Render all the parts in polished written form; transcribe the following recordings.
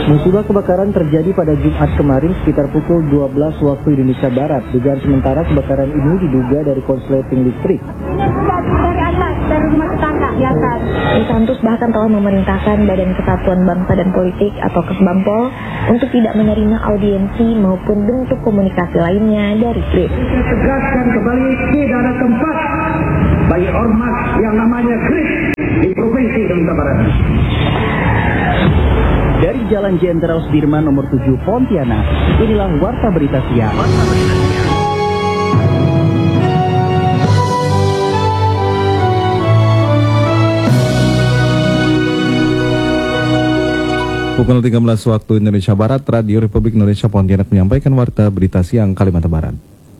Musibah kebakaran terjadi pada Jumat kemarin sekitar pukul 12 waktu Indonesia Barat. Dugaan sementara kebakaran ini diduga dari korsleting listrik. Dari atas, dari rumah tetangga di atas. Santus bahkan telah memerintahkan Badan Kesatuan Bangsa dan Politik atau Kesbangpol untuk tidak menerima audiensi maupun bentuk komunikasi lainnya dari KRIS. Saya tegaskan kembali tidak ada tempat bagi ormas yang namanya KRIS di Provinsi Sumatera Barat. Dari Jalan Jenderal Sudirman nomor 7 Pontianak, inilah Warta Berita Siang. Pukul 13 waktu Indonesia Barat, Radio Republik Indonesia Pontianak menyampaikan Warta Berita Siang Kalimantan Barat.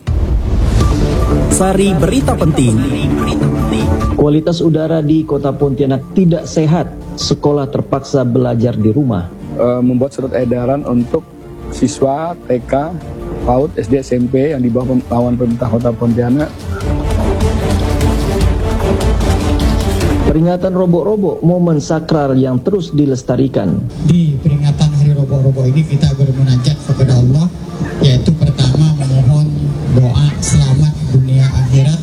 Sari berita penting. Kualitas udara di Kota Pontianak tidak sehat. Sekolah terpaksa belajar di rumah. Membuat surat edaran untuk siswa TK, PAUD, SD, SMP yang di bawah naungan pemerintah Kota Pontianak. Peringatan Robok-Robok, momen sakral yang terus dilestarikan. Di peringatan Hari Robok-Robok ini kita bermunajat kepada Allah, yaitu pertama memohon doa selamat dunia akhirat.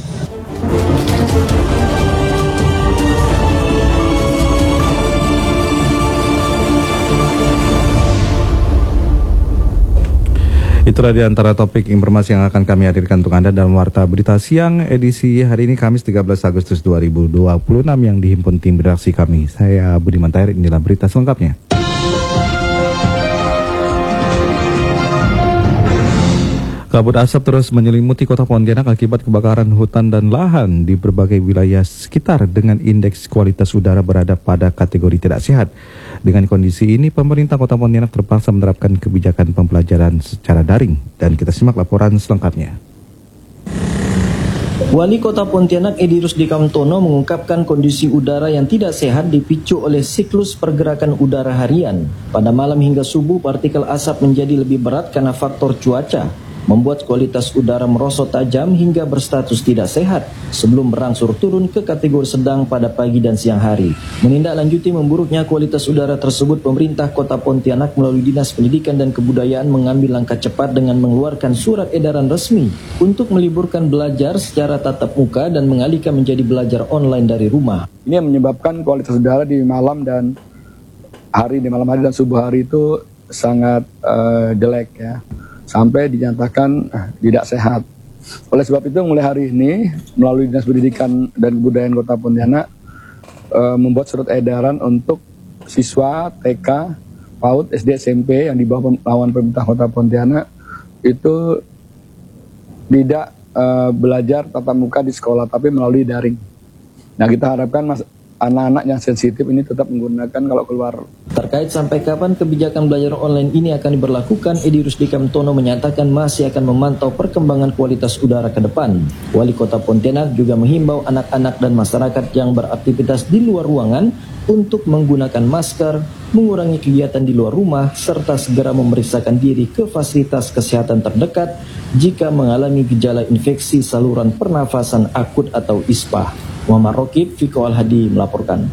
Itulah di antara topik informasi yang akan kami hadirkan untuk Anda dalam Warta Berita Siang edisi hari ini Kamis 13 Agustus 2026 yang dihimpun tim redaksi kami. Saya Budiman Tahir, inilah berita selengkapnya. Kabut asap terus menyelimuti Kota Pontianak akibat kebakaran hutan dan lahan di berbagai wilayah sekitar dengan indeks kualitas udara berada pada kategori tidak sehat. Dengan kondisi ini, pemerintah Kota Pontianak terpaksa menerapkan kebijakan pembelajaran secara daring. Dan kita simak laporan selengkapnya. Wali Kota Pontianak Edi Rusdi Kamtono mengungkapkan kondisi udara yang tidak sehat dipicu oleh siklus pergerakan udara harian. Pada malam hingga subuh, partikel asap menjadi lebih berat karena faktor cuaca, membuat kualitas udara merosot tajam hingga berstatus tidak sehat sebelum berangsur turun ke kategori sedang pada pagi dan siang hari. Menindaklanjuti memburuknya kualitas udara tersebut, pemerintah Kota Pontianak melalui Dinas Pendidikan dan Kebudayaan mengambil langkah cepat dengan mengeluarkan surat edaran resmi untuk meliburkan belajar secara tatap muka dan mengalihkan menjadi belajar online dari rumah. Ini yang menyebabkan kualitas udara di malam hari dan subuh hari itu sangat jelek ya. Sampai dinyatakan tidak sehat. Oleh sebab itu mulai hari ini melalui Dinas Pendidikan dan Kebudayaan Kota Pontianak membuat surat edaran untuk siswa TK, PAUD, SD, SMP yang di bawah naungan pemerintah Kota Pontianak itu tidak belajar tatap muka di sekolah tapi melalui daring. Nah, kita harapkan anak-anak yang sensitif ini tetap menggunakan kalau keluar. Terkait sampai kapan kebijakan belajar online ini akan diberlakukan, Edi Rusdi Kamtono menyatakan masih akan memantau perkembangan kualitas udara ke depan. Wali Kota Pontianak juga menghimbau anak-anak dan masyarakat yang beraktivitas di luar ruangan untuk menggunakan masker, mengurangi kegiatan di luar rumah, serta segera memeriksakan diri ke fasilitas kesehatan terdekat jika mengalami gejala infeksi saluran pernafasan akut atau ISPA. Muhammad Rokib, Fiko Al-Hadi melaporkan.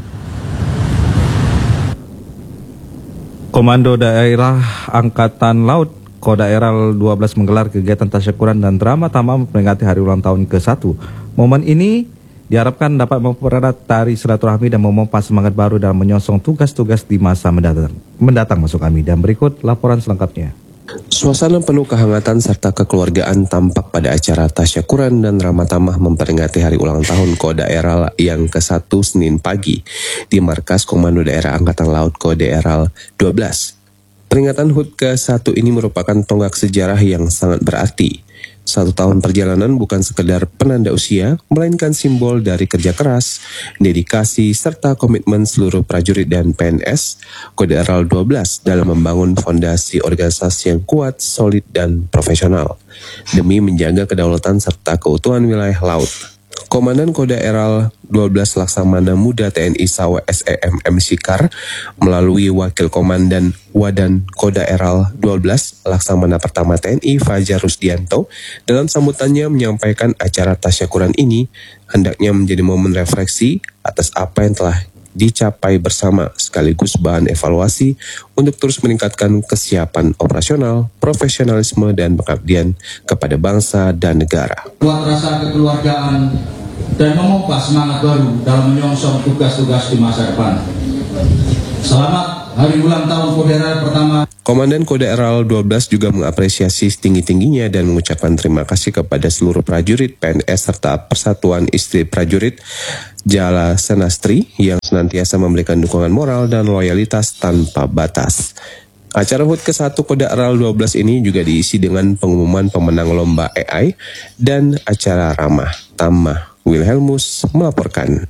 Komando Daerah Angkatan Laut Kodaeral 12 menggelar kegiatan tasyakuran dan drama tamam memperingati hari ulang tahun ke-1. Momen ini diharapkan dapat mempererat tari silaturahmi dan memompa semangat baru dalam menyongsong tugas-tugas di masa mendatang masuk kami. Dan berikut laporan selengkapnya. Suasana penuh kehangatan serta kekeluargaan tampak pada acara tasyakuran dan ramah tamah memperingati hari ulang tahun Kodaeral yang ke-1 Senin pagi di Markas Komando Daerah Angkatan Laut Kodaeral 12. Peringatan HUT ke-1 ini merupakan tonggak sejarah yang sangat berarti. 1 tahun perjalanan bukan sekedar penanda usia, melainkan simbol dari kerja keras, dedikasi, serta komitmen seluruh prajurit dan PNS Kodaeral 12 dalam membangun fondasi organisasi yang kuat, solid, dan profesional demi menjaga kedaulatan serta keutuhan wilayah laut. Komandan Kodaeral 12 Laksamana Muda TNI Sawa SEM M. Sikar melalui Wakil Komandan Wadan Kodaeral 12 Laksamana Pertama TNI Fajar Rusdianto dalam sambutannya menyampaikan acara tasyakuran ini hendaknya menjadi momen refleksi atas apa yang telah dicapai bersama sekaligus bahan evaluasi untuk terus meningkatkan kesiapan operasional, profesionalisme, dan pengabdian kepada bangsa dan negara. Buat rasa kekeluargaan dan memompa semangat baru dalam menyongsong tugas-tugas di masa depan. Selamat Hari Ulang Tahun Kodaeral pertama. Komandan Kodaeral 12 juga mengapresiasi setinggi-tingginya dan mengucapkan terima kasih kepada seluruh prajurit, PNS, serta Persatuan Istri Prajurit Jala Senastri yang senantiasa memberikan dukungan moral dan loyalitas tanpa batas. Acara HUT ke-1 Kodaeral 12 ini juga diisi dengan pengumuman pemenang lomba AI dan acara ramah tamah. Wilhelmus melaporkan.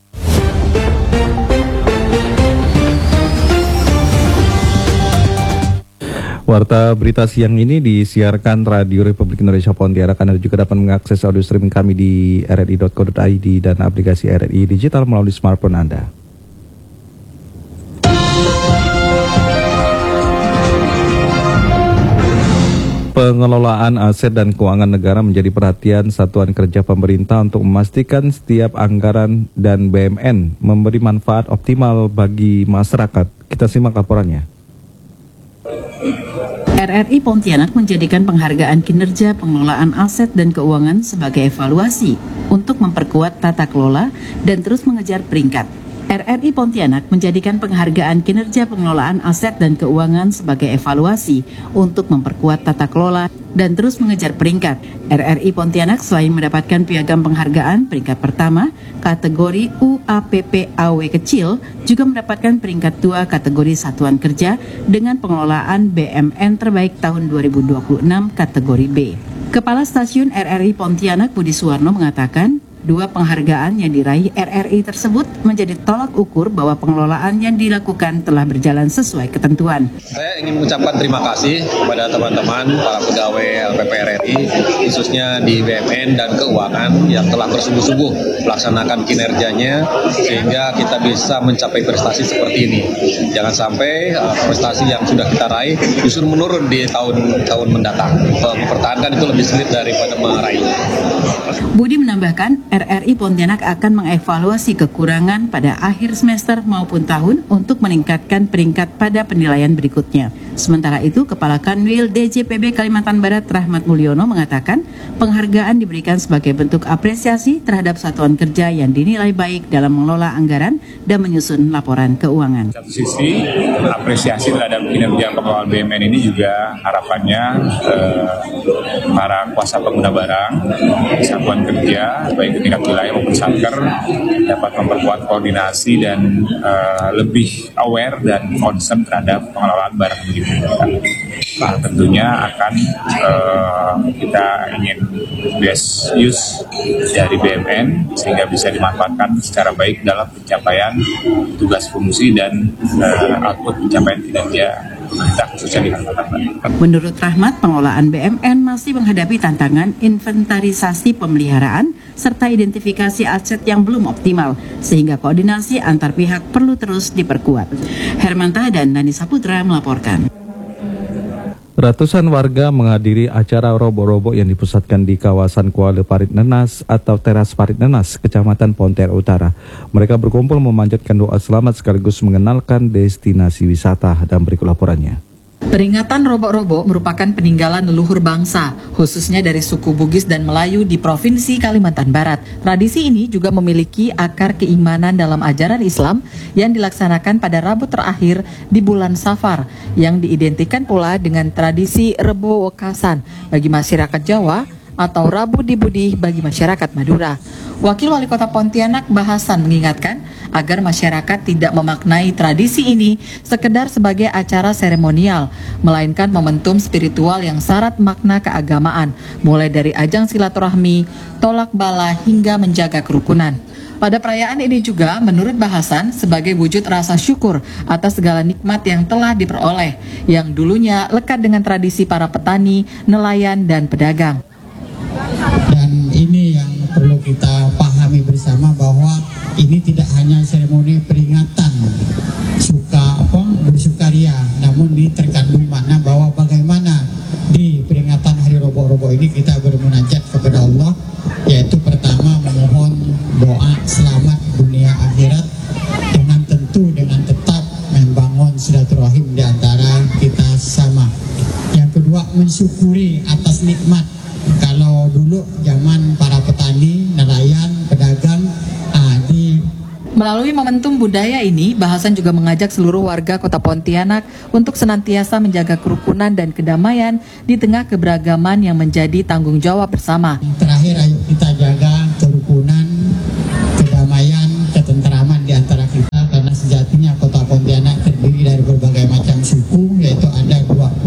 Warta berita siang ini disiarkan Radio Republik Indonesia Pontianak. Anda juga dapat mengakses audio streaming kami di rri.co.id dan aplikasi RRI Digital melalui smartphone Anda. Pengelolaan aset dan keuangan negara menjadi perhatian satuan kerja pemerintah untuk memastikan setiap anggaran dan BMN memberi manfaat optimal bagi masyarakat. Kita simak laporannya. RRI Pontianak menjadikan penghargaan kinerja pengelolaan aset dan keuangan sebagai evaluasi untuk memperkuat tata kelola dan terus mengejar peringkat. RRI Pontianak menjadikan penghargaan kinerja pengelolaan aset dan keuangan sebagai evaluasi untuk memperkuat tata kelola dan terus mengejar peringkat. RRI Pontianak selain mendapatkan piagam penghargaan peringkat pertama kategori UAPPAW kecil, juga mendapatkan peringkat 2 kategori satuan kerja dengan pengelolaan BMN terbaik tahun 2026 kategori B. Kepala Stasiun RRI Pontianak Budi Suwarno mengatakan, 2 penghargaan yang diraih RRI tersebut menjadi tolak ukur bahwa pengelolaan yang dilakukan telah berjalan sesuai ketentuan. Saya ingin mengucapkan terima kasih kepada teman-teman para pegawai LPP RRI, khususnya di BMN dan keuangan yang telah bersungguh-sungguh melaksanakan kinerjanya sehingga kita bisa mencapai prestasi seperti ini. Jangan sampai prestasi yang sudah kita raih justru menurun di tahun mendatang. Mempertahankan itu lebih sulit daripada meraih. Budi menambahkan, RRI Pontianak akan mengevaluasi kekurangan pada akhir semester maupun tahun untuk meningkatkan peringkat pada penilaian berikutnya. Sementara itu, Kepala Kanwil DJPB Kalimantan Barat Rahmat Mulyono mengatakan penghargaan diberikan sebagai bentuk apresiasi terhadap satuan kerja yang dinilai baik dalam mengelola anggaran dan menyusun laporan keuangan. Satu sisi, apresiasi terhadap kinerja pengelolaan BUMN ini juga harapannya para kuasa pengguna barang, satuan kerja, baik tingkat wilayah maupun satker dapat memperkuat koordinasi dan lebih aware dan concern terhadap pengelolaan barang begitu. Nah, tentunya akan kita ingin best use dari BUMN sehingga bisa dimanfaatkan secara baik dalam pencapaian tugas fungsi dan output pencapaian kinerja pemerintah khususnya di Kalimantan Barat. Menurut Rahmat, pengelolaan BUMN masih menghadapi tantangan inventarisasi pemeliharaan serta identifikasi aset yang belum optimal, sehingga koordinasi antar pihak perlu terus diperkuat. Hermanta dan Nani Saputra melaporkan. Ratusan warga menghadiri acara robo-robo yang dipusatkan di kawasan Kuala Parit Nenas atau Teras Parit Nenas, Kecamatan Pontianak Utara. Mereka berkumpul memanjatkan doa selamat sekaligus mengenalkan destinasi wisata, dan berikut laporannya. Peringatan robo-robo merupakan peninggalan leluhur bangsa, khususnya dari suku Bugis dan Melayu di Provinsi Kalimantan Barat. Tradisi ini juga memiliki akar keimanan dalam ajaran Islam yang dilaksanakan pada Rabu terakhir di bulan Safar, yang diidentikan pula dengan tradisi Rebo Wekasan bagi masyarakat Jawa atau Rabu Dibudi bagi masyarakat Madura. Wakil Wali Kota Pontianak Bahasan mengingatkan agar masyarakat tidak memaknai tradisi ini sekedar sebagai acara seremonial, melainkan momentum spiritual yang syarat makna keagamaan, mulai dari ajang silaturahmi, tolak bala hingga menjaga kerukunan. Pada perayaan ini juga, menurut Bahasan, sebagai wujud rasa syukur atas segala nikmat yang telah diperoleh, yang dulunya lekat dengan tradisi para petani, nelayan, dan pedagang. Dan ini yang perlu kita pahami bersama, bahwa ini tidak hanya seremoni peringatan bersukaria, namun ini terkandung makna bahwa bagaimana di peringatan Hari Robo-Robo ini kita bermunajat kepada Allah, yaitu pertama memohon doa selamat dunia akhirat dengan silaturahim di antara kita sama. Yang kedua, mensyukuri atas nikmat. Kalau dulu zaman para petani, nelayan, pedagang, Melalui momentum budaya ini, bahasan juga mengajak seluruh warga Kota Pontianak untuk senantiasa menjaga kerukunan dan kedamaian di tengah keberagaman yang menjadi tanggung jawab bersama. Terakhir, ayo kita jaga kerukunan, kedamaian, ketenteraman di antara kita, karena sejatinya Kota Pontianak terdiri dari berbagai macam suku, yaitu ada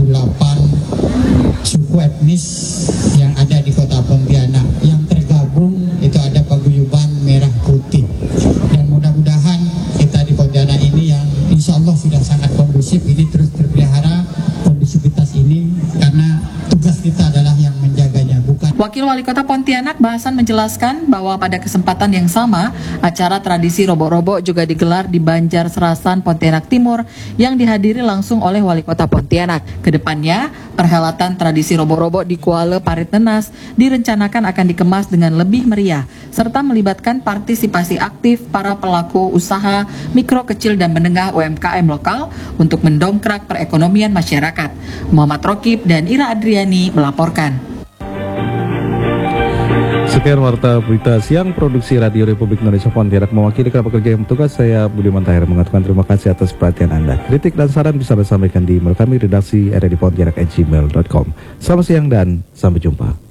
28 suku etnis yang ada di Kota Pontianak. Yang tergabung itu ada paguyuban merah putih. Dan mudah-mudahan kita di Pontianak ini yang insya Allah sudah sangat kondusif, ini terus terpelihara kondusivitas ini, karena tugas kita adalah yang menjaganya, bukan. Wakil Wali Kota Pontianak Bahasan menjelaskan bahwa pada kesempatan yang sama, acara tradisi robok-robok juga digelar di Banjar Serasan, Pontianak Timur yang dihadiri langsung oleh Wali Kota Pontianak. Kedepannya, perhelatan tradisi robok-robok di Kuala Parit Nenas direncanakan akan dikemas dengan lebih meriah, serta melibatkan partisipasi aktif para pelaku usaha mikro, kecil, dan menengah UMKM lokal untuk mendongkrak perekonomian masyarakat. Muhammad Rokib dan Ira Adriani melaporkan. Sekian warta berita siang produksi Radio Republik Indonesia Pontianak. Mewakili kerabat kerja yang bertugas, saya Budiman Tahir mengatakan terima kasih atas perhatian Anda. Kritik dan saran bisa disampaikan di email kami redaksi@pontianak@gmail.com. Selamat siang dan sampai jumpa.